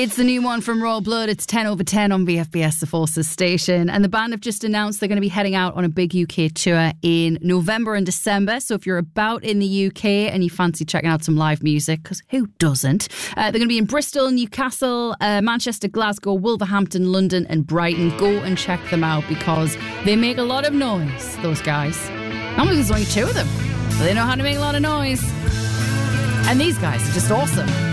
It's the new one from Royal Blood. It's 10 over 10 on VFBS, the Forces station. And the band have just announced they're going to be heading out on a big UK tour in November and December. So if you're about in the UK and you fancy checking out some live music, because who doesn't? They're going to be in Bristol, Newcastle, Manchester, Glasgow, Wolverhampton, London and Brighton. Go and check them out because they make a lot of noise, those guys. Normally there's only two of them, but they know how to make a lot of noise. And these guys are just awesome.